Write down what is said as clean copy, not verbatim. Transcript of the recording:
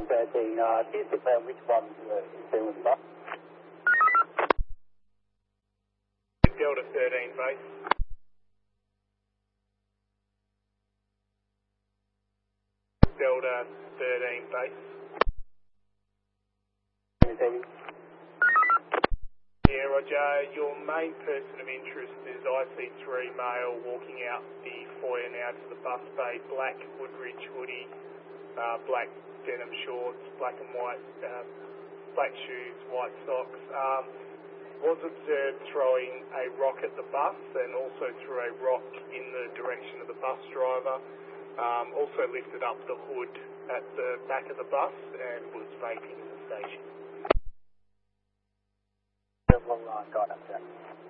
13, please confirm which one is there with the bus. Delta 13 base. Delta 13 base. Yeah, Roger. Your main person of interest is IC3 male walking out the foyer now to the bus bay. Black Woodridge hoodie, black denim shorts, black and white, black shoes, white socks. Was observed throwing a rock at the bus and also threw a rock in the direction of the bus driver. Also lifted up the hood at the back of the bus and was vaping in the station. Got it,